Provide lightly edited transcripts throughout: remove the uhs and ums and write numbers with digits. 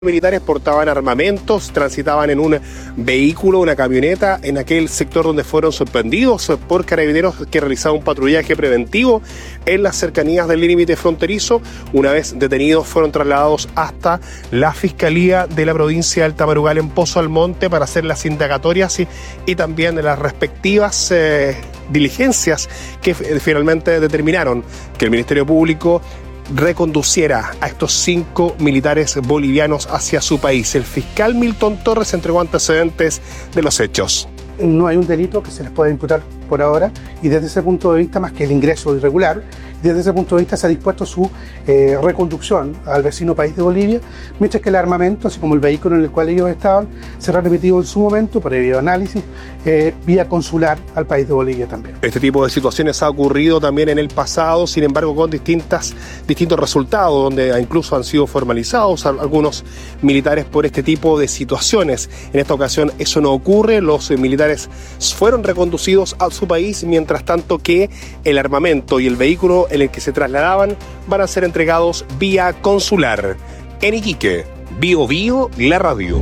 Militares portaban armamentos, transitaban en un vehículo, una camioneta, en aquel sector donde fueron sorprendidos por carabineros que realizaban un patrullaje preventivo en las cercanías del límite fronterizo. Una vez detenidos, fueron trasladados hasta la Fiscalía de la provincia del Tamarugal en Pozo Almonte para hacer las indagatorias y también las respectivas diligencias que finalmente determinaron que el Ministerio Público reconduciera a estos 5 militares bolivianos hacia su país. El fiscal Milton Torres entregó antecedentes de los hechos. No hay un delito que se les pueda imputar por ahora, y desde ese punto de vista, más que el ingreso irregular, desde ese punto de vista se ha dispuesto su reconducción al vecino país de Bolivia, mientras que el armamento, así como el vehículo en el cual ellos estaban, será remitido en su momento, previo análisis, vía consular al país de Bolivia también. Este tipo de situaciones ha ocurrido también en el pasado, sin embargo con distintos resultados, donde incluso han sido formalizados algunos militares por este tipo de situaciones. En esta ocasión eso no ocurre, los militares fueron reconducidos a su país, mientras tanto que el armamento y el vehículo en el que se trasladaban van a ser entregados vía consular. En Iquique, Bio Bio, la radio.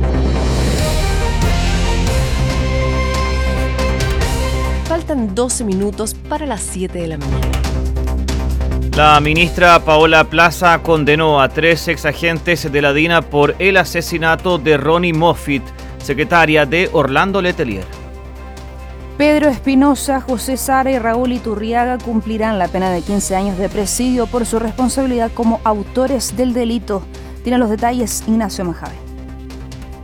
Faltan 12 minutos para las 7 de la mañana. La ministra Paola Plaza condenó a 3 exagentes de la DINA por el asesinato de Ronnie Moffitt, secretaria de Orlando Letelier. Pedro Espinosa, José Sara y Raúl Iturriaga cumplirán la pena de 15 años de presidio por su responsabilidad como autores del delito. Tiene los detalles Ignacio Majabe.